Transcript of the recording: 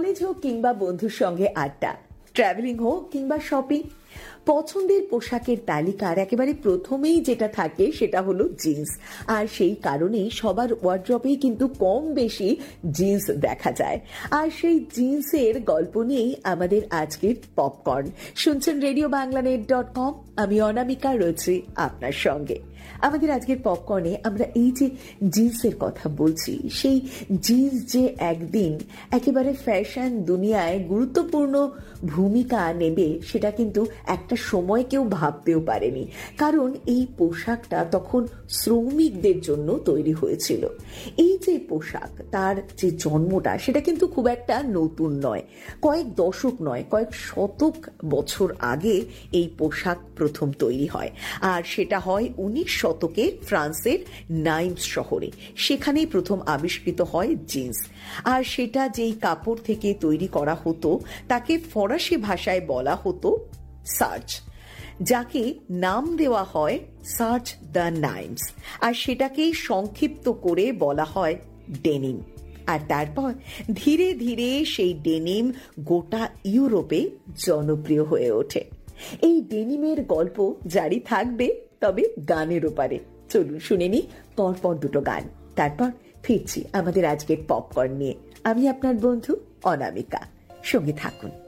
College হোক কিংবা বন্ধুর সঙ্গে আড্ডা, ট্রাভেলিং হোক কিংবা শপিং, পছন্দের পোশাকের তালিকার একেবারে প্রথমেই যেটা থাকে সেটা হলো জিন্স। আর সেই কারণেই সবার ওয়ার্ড্রপেই কিন্তু কম বেশি জিন্স দেখা যায়। আর সেই জিন্সের গল্প নিয়েই আমাদের আজকের পপকর্ন। শুনছেন RadioBanglaNet.com, আমি অনামিকা রয়েছি আপনার সঙ্গে। আমাদের আজকের পপকর্নে আমরা এই যে জিন্সের কথা বলছি, সেই জিন্স যে একদিন একেবারে ফ্যাশন দুনিয়ায় গুরুত্বপূর্ণ ভূমিকা নেবে সেটা কিন্তু একটা সময় কেউ ভাবতেও পারেনি। কারণ এই পোশাকটা তখন শ্রমিকদের জন্য তৈরি হয়েছিল। এই যে পোশাক, তার যে জন্মটা সেটা কিন্তু খুব একটা নতুন নয়, কয়েক দশক নয়, কয়েক শতক বছর আগে এই পোশাক প্রথম তৈরি হয়। আর সেটা হয় 19 শতকে ফ্রান্সের নাইমস শহরে। সেখানেই প্রথম আবিষ্কৃত হয় জিন্স। আর সেটা যেই কাপড় থেকে তৈরি করা হতো তাকে ফরাসি ভাষায় বলা হতো সার্চ, যাকে নাম দেওয়া হয় সার্চ দ্য নাইমস। আর সেটাকেই সংক্ষিপ্ত করে বলা হয় ডেনিম। আর তারপর ধীরে ধীরে সেই ডেনিম গোটা ইউরোপে জনপ্রিয় হয়ে ওঠে। এই ডেনিমের গল্প জারি থাকবে, তবে গানের ওপারে। চলুন শুনে নি পরপর দুটো গান, তারপর ফিরছি আমাদের আজকের পপকর্ন নিয়ে। আমি আপনার বন্ধু অনামিকা, সঙ্গে থাকুন।